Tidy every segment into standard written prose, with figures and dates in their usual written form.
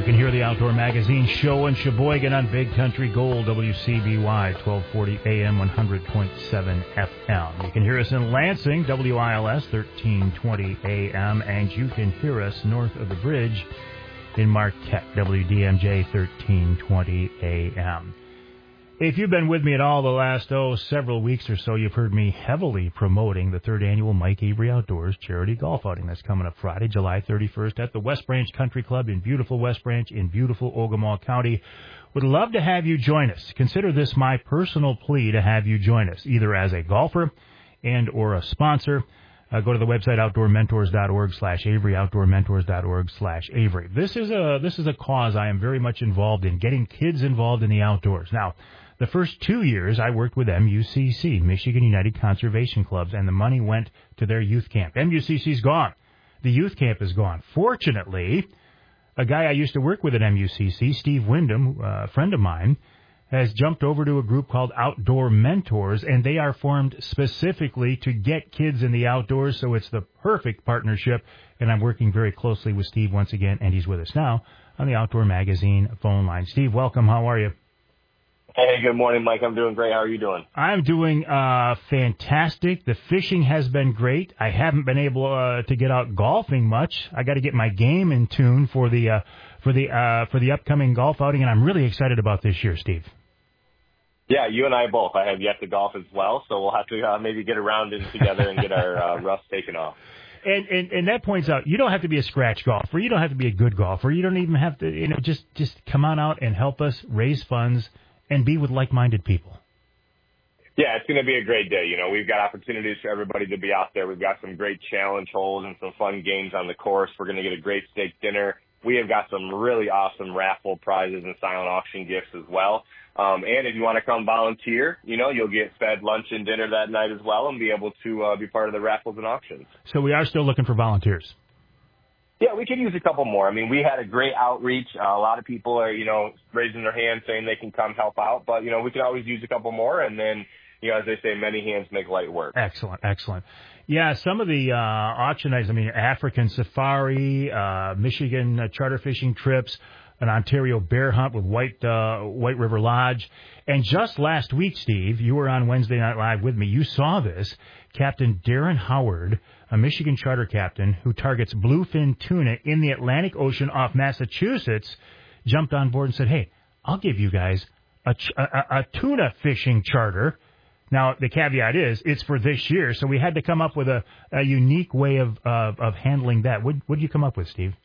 You can hear the Outdoor Magazine show in Sheboygan on Big Country Gold, WCBY, 1240 AM, 100.7 FM. You can hear us in Lansing, WILS, 1320 AM, and you can hear us north of the bridge in Marquette, WDMJ, 1320 AM. If you've been with me at all the last, several weeks or so, you've heard me heavily promoting the third annual Mike Avery Outdoors charity golf outing that's coming up Friday, July 31st at the West Branch Country Club in beautiful West Branch in beautiful Ogemaw County. Would love to have you join us. Consider this my personal plea to have you join us, either as a golfer and or a sponsor. Go to the website outdoormentors.org/Avery, outdoormentors.org/Avery. This is a cause I am very much involved in, getting kids involved in the outdoors. Now, the first 2 years I worked with MUCC, Michigan United Conservation Clubs, and the money went to their youth camp. MUCC's gone. The youth camp is gone. Fortunately, a guy I used to work with at MUCC, Steve Wyndham, a friend of mine, has jumped over to a group called Outdoor Mentors, and they are formed specifically to get kids in the outdoors, so it's the perfect partnership, and I'm working very closely with Steve once again, and he's with us now on the Outdoor Magazine phone line. Steve, welcome. How are you? Hey, good morning, Mike. I'm doing great. How are you doing? I'm doing fantastic. The fishing has been great. I haven't been able to get out golfing much. I got to get my game in tune for the upcoming golf outing, and I'm really excited about this year, Steve. Yeah, you and I both. I have yet to golf as well, so we'll have to maybe get around in together and get our rust taken off. And that points out, you don't have to be a scratch golfer. You don't have to be a good golfer. You don't even have to, just come on out and help us raise funds and be with like-minded people. Yeah, it's going to be a great day. We've got opportunities for everybody to be out there. We've got some great challenge holes and some fun games on the course. We're going to get a great steak dinner. We have got some really awesome raffle prizes and silent auction gifts as well. And if you want to come volunteer, you'll get fed lunch and dinner that night as well and be able to be part of the raffles and auctions. So we are still looking for volunteers. Yeah, we could use a couple more. I mean, we had a great outreach. A lot of people are, raising their hands saying they can come help out. But, we could always use a couple more. And then, as they say, many hands make light work. Excellent. Yeah, some of the auction items, African safari, Michigan charter fishing trips, an Ontario bear hunt with White River Lodge. And just last week, Steve, you were on Wednesday Night Live with me. You saw this. Captain Darren Howard, a Michigan charter captain who targets bluefin tuna in the Atlantic Ocean off Massachusetts, jumped on board and said, hey, I'll give you guys a tuna fishing charter. Now, the caveat is it's for this year, so we had to come up with a unique way of handling that. What did you come up with, Steve?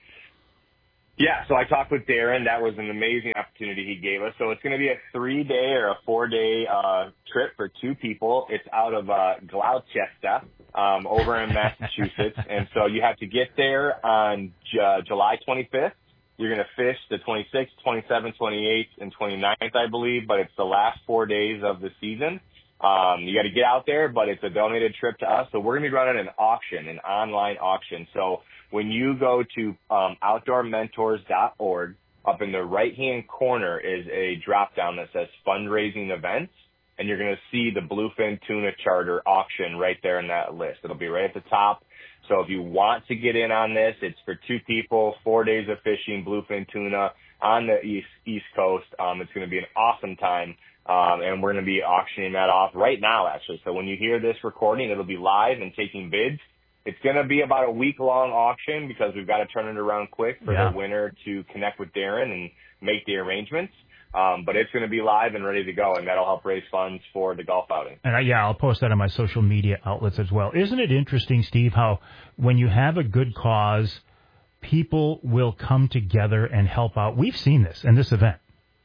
Yeah, so I talked with Darren. That was an amazing opportunity he gave us. So it's going to be a 3-day or a 4-day trip for 2 people. It's out of Gloucester over in Massachusetts. And so you have to get there on July 25th. You're going to fish the 26th, 27th, 28th, and 29th, I believe, but it's the last 4 days of the season. You got to get out there, but it's a donated trip to us. So we're going to be running an auction, an online auction. So when you go to outdoormentors.org, up in the right-hand corner is a drop-down that says fundraising events, and you're going to see the bluefin tuna charter auction right there in that list. It'll be right at the top. So if you want to get in on this, it's for 2 people, 4 days of fishing bluefin tuna on the East Coast. It's going to be an awesome time, and we're going to be auctioning that off right now, actually. So when you hear this recording, it'll be live and taking bids. It's going to be about a week-long auction because we've got to turn it around quick for the winner to connect with Darren and make the arrangements. But it's going to be live and ready to go, and that'll help raise funds for the golf outing. And I'll post that on my social media outlets as well. Isn't it interesting, Steve, how when you have a good cause, people will come together and help out? We've seen this in this event.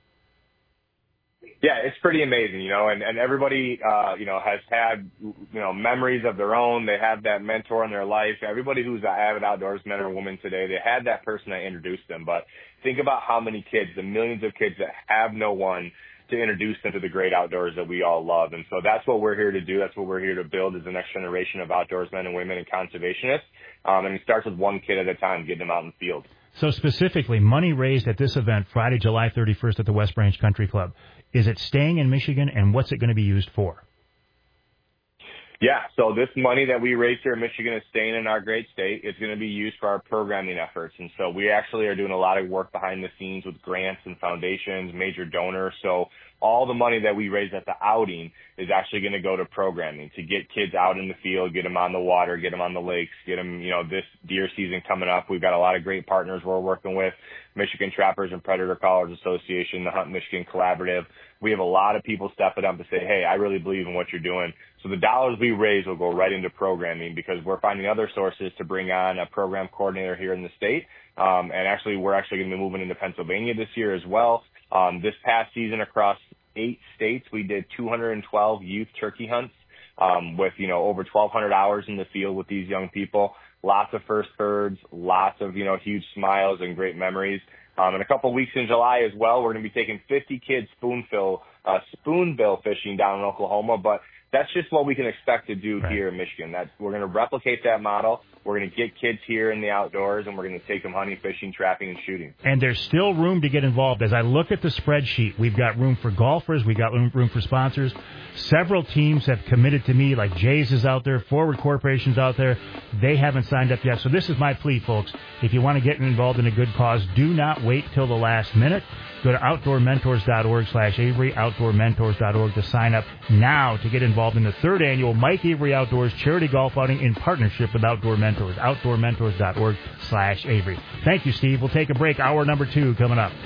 Yeah, it's pretty amazing, and everybody, has had, memories of their own. They have that mentor in their life. Everybody who's an avid outdoorsman or woman today, they had that person that introduced them. But think about how many kids, the millions of kids that have no one to introduce them to the great outdoors that we all love. And so that's what we're here to do. That's what we're here to build is the next generation of outdoorsmen and women and conservationists. And it starts with one kid at a time, getting them out in the field. So specifically, money raised at this event, Friday, July 31st at the West Branch Country Club. Is it staying in Michigan, and what's it going to be used for? Yeah, so this money that we raise here in Michigan is staying in our great state. It's going to be used for our programming efforts. And so we actually are doing a lot of work behind the scenes with grants and foundations, major donors. So all the money that we raise at the outing is actually going to go to programming, to get kids out in the field, get them on the water, get them on the lakes, get them, this deer season coming up. We've got a lot of great partners we're working with, Michigan Trappers and Predator Callers Association, the Hunt Michigan Collaborative. We have a lot of people stepping up to say, hey, I really believe in what you're doing. So the dollars we raise will go right into programming, because we're finding other sources to bring on a program coordinator here in the state. And actually, we're actually going to be moving into Pennsylvania this year as well. This past season across 8 states, we did 212 youth turkey hunts with, over 1,200 hours in the field with these young people. Lots of first birds, lots of, huge smiles and great memories. In a couple of weeks in July as well, we're going to be taking 50 kids spoonbill fishing down in Oklahoma. But that's just what we can expect to do here in Michigan. We're going to replicate that model. We're going to get kids here in the outdoors, and we're going to take them hunting, fishing, trapping, and shooting. And there's still room to get involved. As I look at the spreadsheet, we've got room for golfers. We've got room for sponsors. Several teams have committed to me, like Jays is out there, Forward Corporation's out there. They haven't signed up yet. So this is my plea, folks. If you want to get involved in a good cause, do not wait till the last minute. Go to outdoormentors.org/Avery, outdoormentors.org to sign up now to get involved in the 3rd annual Mike Avery Outdoors Charity Golf Outing in partnership with Outdoor Mentors, outdoormentors.org/Avery. Thank you, Steve. We'll take a break. Hour number 2 coming up.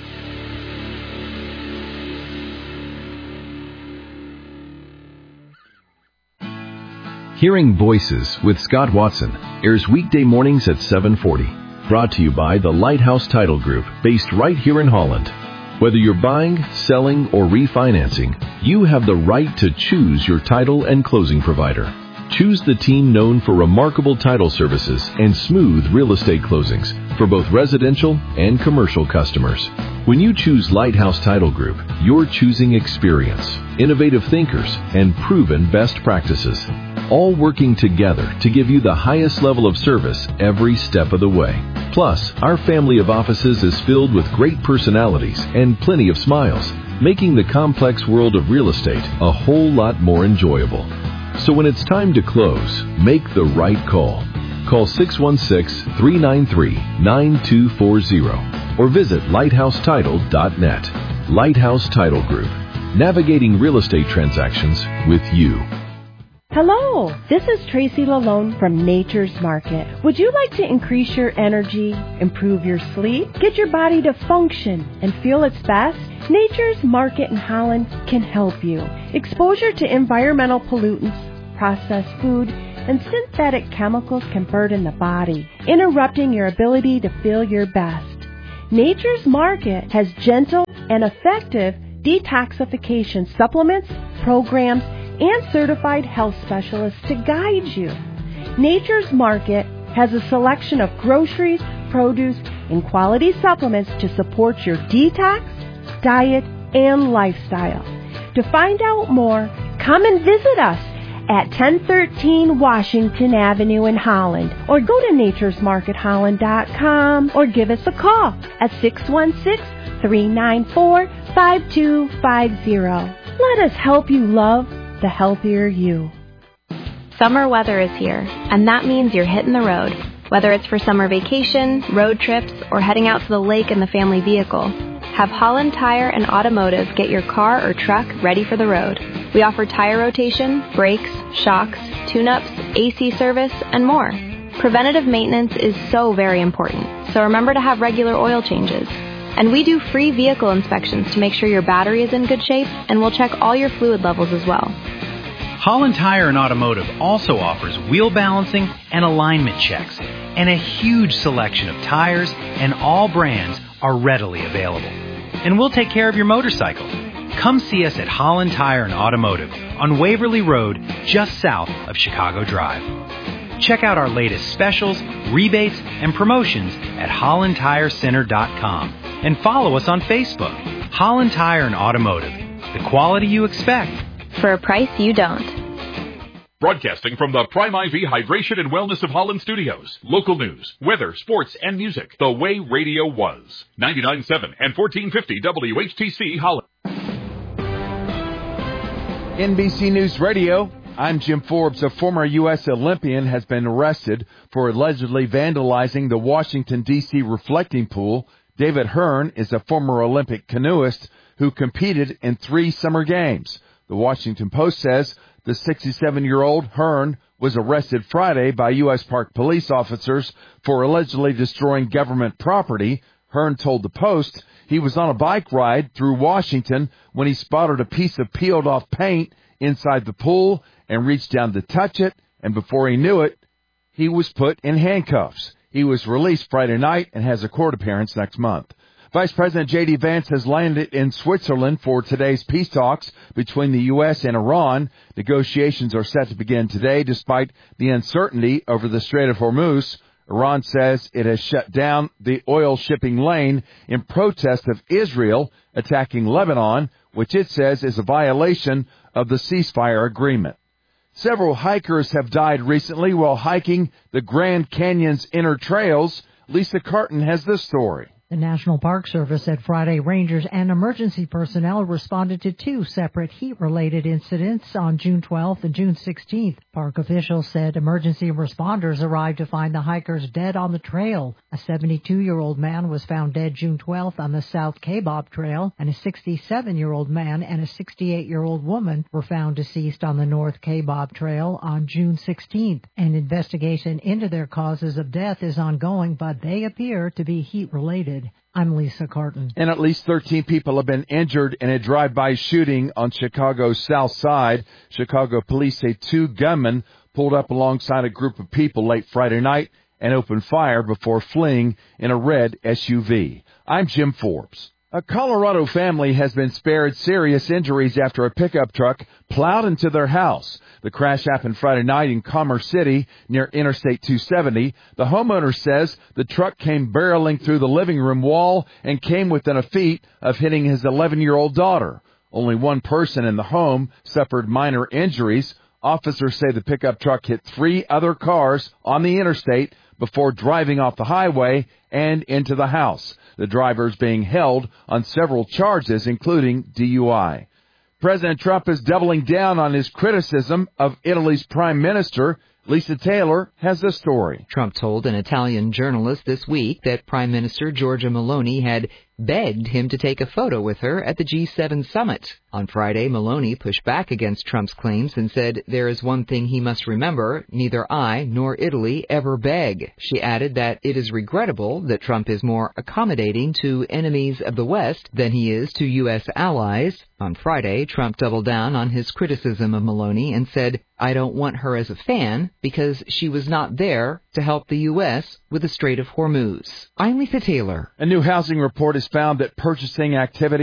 Hearing Voices with Scott Watson airs weekday mornings at 7:40. Brought to you by the Lighthouse Title Group, based right here in Holland. Whether you're buying, selling, or refinancing, you have the right to choose your title and closing provider. Choose the team known for remarkable title services and smooth real estate closings for both residential and commercial customers. When you choose Lighthouse Title Group, you're choosing experience, innovative thinkers, and proven best practices, all working together to give you the highest level of service every step of the way. Plus, our family of offices is filled with great personalities and plenty of smiles, making the complex world of real estate a whole lot more enjoyable. So when it's time to close, make the right call. Call 616-393-9240 or visit lighthousetitle.net. Lighthouse Title Group, navigating real estate transactions with you. Hello, this is Tracy Lalone from Nature's Market. Would you like to increase your energy, improve your sleep, get your body to function and feel its best? Nature's Market in Holland can help you. Exposure to environmental pollutants, processed food, and synthetic chemicals can burden the body, interrupting your ability to feel your best. Nature's Market has gentle and effective detoxification supplements, programs, and certified health specialists to guide you. Nature's Market has a selection of groceries, produce, and quality supplements to support your detox, diet, and lifestyle. To find out more, come and visit us at 1013 Washington Avenue in Holland, or go to naturesmarketholland.com, or give us a call at 616-394-5250. Let us help you love the healthier you. Summer weather is here, and that means you're hitting the road. Whether it's for summer vacation, road trips, or heading out to the lake in the family vehicle, have Holland Tire and Automotive get your car or truck ready for the road. We offer tire rotation, brakes, shocks, tune-ups, AC service, and more. Preventative maintenance is so very important, so remember to have regular oil changes. And we do free vehicle inspections to make sure your battery is in good shape, and we'll check all your fluid levels as well. Holland Tire and Automotive also offers wheel balancing and alignment checks, and a huge selection of tires, and all brands are readily available. And we'll take care of your motorcycle. Come see us at Holland Tire and Automotive on Waverly Road, just south of Chicago Drive. Check out our latest specials, rebates, and promotions at hollandtirecenter.com, and follow us on Facebook. Holland Tire and Automotive, the quality you expect for a price you don't. Broadcasting from the Prime IV Hydration and Wellness of Holland studios. Local news, weather, sports, and music. The way radio was. 99.7 and 1450 WHTC Holland. NBC News Radio, I'm Jim Forbes. A former U.S. Olympian has been arrested for allegedly vandalizing the Washington, D.C. reflecting pool. David Hearn is a former Olympic canoeist who competed in 3 summer games. The Washington Post says the 67-year-old Hearn was arrested Friday by U.S. Park police officers for allegedly destroying government property. Hearn told the Post he was on a bike ride through Washington when he spotted a piece of peeled-off paint inside the pool and reached down to touch it, and before he knew it, he was put in handcuffs. He was released Friday night and has a court appearance next month. Vice President J.D. Vance has landed in Switzerland for today's peace talks between the U.S. and Iran. Negotiations are set to begin today despite the uncertainty over the Strait of Hormuz. Iran says it has shut down the oil shipping lane in protest of Israel attacking Lebanon, which it says is a violation of the ceasefire agreement. Several hikers have died recently while hiking the Grand Canyon's inner trails. Lisa Carton has this story. The National Park Service said Friday rangers and emergency personnel responded to 2 separate heat-related incidents on June 12th and June 16th. Park officials said emergency responders arrived to find the hikers dead on the trail. A 72-year-old man was found dead June 12th on the South Kabob Trail, and a 67-year-old man and a 68-year-old woman were found deceased on the North Kabob Trail on June 16th. An investigation into their causes of death is ongoing, but they appear to be heat-related. I'm Lisa Carton. And at least 13 people have been injured in a drive-by shooting on Chicago's South Side. Chicago police say 2 gunmen pulled up alongside a group of people late Friday night and opened fire before fleeing in a red SUV. I'm Jim Forbes. A Colorado family has been spared serious injuries after a pickup truck plowed into their house. The crash happened Friday night in Commerce City near Interstate 270. The homeowner says the truck came barreling through the living room wall and came within a feet of hitting his 11-year-old daughter. Only one person in the home suffered minor injuries. Officers say the pickup truck hit 3 other cars on the interstate before driving off the highway and into the house. The driver is being held on several charges, including DUI. President Trump is doubling down on his criticism of Italy's prime minister. Lisa Taylor has the story. Trump told an Italian journalist this week that Prime Minister Giorgia Meloni had begged him to take a photo with her at the G7 summit. On Friday, Meloni pushed back against Trump's claims and said there is one thing he must remember: neither I nor Italy ever beg. She added that it is regrettable that Trump is more accommodating to enemies of the West than he is to U.S. allies. On Friday, Trump doubled down on his criticism of Meloni and said, "I don't want her as a fan because she was not there to help the U.S. with the Strait of Hormuz." I'm Lisa Taylor. A new housing report has found that purchasing activity